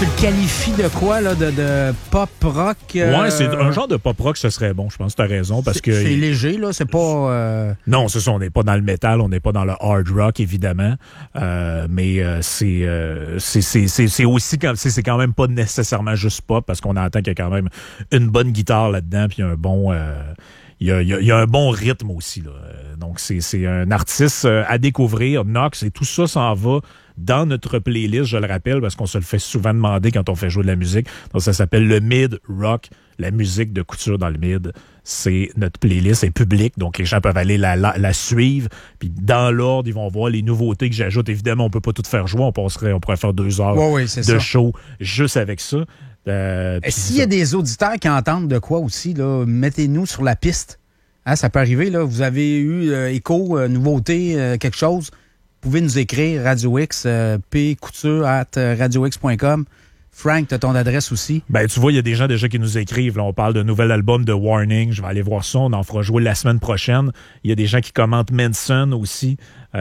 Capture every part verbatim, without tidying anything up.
tu le qualifies de quoi, là, de, de pop rock? Euh... Ouais, c'est un genre de pop rock, ce serait bon, je pense que tu as raison. Parce que c'est léger, là, c'est pas... Euh... Non, c'est ça, on n'est pas dans le métal, on n'est pas dans le hard rock, évidemment. Euh, mais euh, c'est, euh, c'est, c'est, c'est, c'est aussi, c'est quand même pas nécessairement juste pop, parce qu'on entend qu'il y a quand même une bonne guitare là-dedans, puis un bon... Euh, Il y, a, il, y a, il y a un bon rythme aussi, là. Donc, c'est, c'est un artiste à découvrir, Nox, et tout ça s'en va dans notre playlist, je le rappelle, parce qu'on se le fait souvent demander quand on fait jouer de la musique. Donc, ça s'appelle le Mid Rock, la musique de couture dans le mid. C'est notre playlist, c'est public, donc les gens peuvent aller la, la, la suivre. Puis dans l'ordre, ils vont voir les nouveautés que j'ajoute. Évidemment, on peut pas tout faire jouer, on passerait, on pourrait faire deux heures ouais, oui, de ça. show juste avec ça. Euh, S'il y a des auditeurs qui entendent de quoi aussi, là, mettez-nous sur la piste. Hein, ça peut arriver, là. Vous avez eu euh, écho, euh, nouveauté, euh, quelque chose. Vous pouvez nous écrire Radio X, euh, pcouture at radio x point com. Frank, tu as ton adresse aussi. Ben, tu vois, il y a des gens déjà qui nous écrivent. Là, on parle d'un nouvel album de Warning. Je vais aller voir ça. On en fera jouer la semaine prochaine. Il y a des gens qui commentent Manson aussi.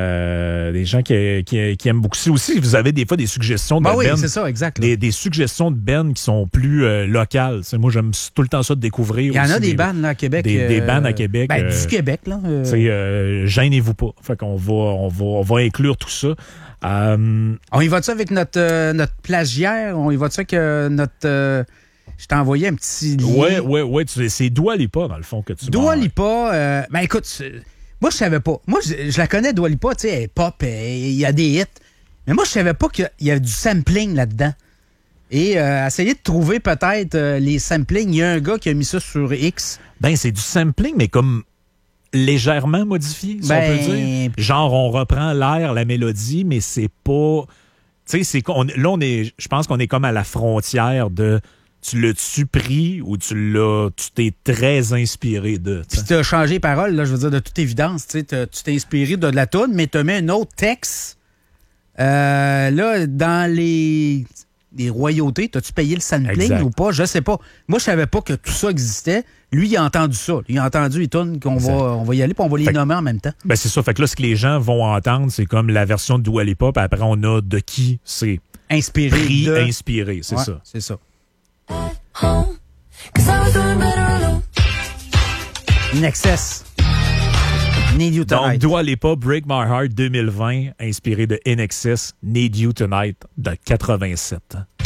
Euh, des gens qui, qui, qui aiment beaucoup. Si aussi, vous avez des fois des suggestions de ben oui, Ben. c'est ça, exact. Des, des suggestions de Ben qui sont plus euh, locales. C'est, moi, j'aime tout le temps ça de découvrir. Il y en aussi a des, des bandes là, à Québec. Des, euh, des bandes à Québec. Ben, euh, du Québec, là. Euh... Euh, gênez-vous pas. Fait qu'on va, on va, on va inclure tout ça. Euh, on y va-tu avec notre, euh, notre plagiaire? On y va-tu avec euh, notre... Euh, je t'ai envoyé un petit lien. Ouais, ouais, ouais. Tu, c'est Dua Lipa, dans le fond, que tu Dua Lipa, euh, ben écoute, moi, je savais pas. Moi, je, je la connais, Dua Lipa, tu sais, elle est pop, il y a des hits. Mais moi, je savais pas qu'il y avait du sampling là-dedans. Et euh, essayer de trouver peut-être euh, les samplings. Il y a un gars qui a mis ça sur X. Ben, c'est du sampling, mais comme... légèrement modifié, si ben... on peut dire. Genre, on reprend l'air, la mélodie, mais c'est pas... Tu sais, c'est on, là, on est... Je pense qu'on est comme à la frontière de... Tu l'as-tu pris ou tu l'as... Tu t'es très inspiré de... Puis tu as changé les paroles, là, je veux dire, de toute évidence. Tu t'es inspiré de, de la toune, mais tu as mis un autre texte. Euh, là, dans les... les royautés, t'as-tu payé le sampling exact. Ou pas? Je sais pas. Moi, je savais pas que tout ça existait. Lui, il a entendu ça. Il a entendu les tunes qu'on va, on va y aller, puis on va les fait nommer en même temps. Ben c'est ça. Fait que là, ce que les gens vont entendre, c'est comme la version de Dua Lipa, puis après, on a de qui c'est inspiré. Pris, de... inspiré, c'est ouais, ça. C'est ça. In Excess. Need You Tonight. Donc, Dua Lipa, Break My Heart deux mille vingt, inspiré de In Excess, Need You Tonight de quatre-vingt-sept.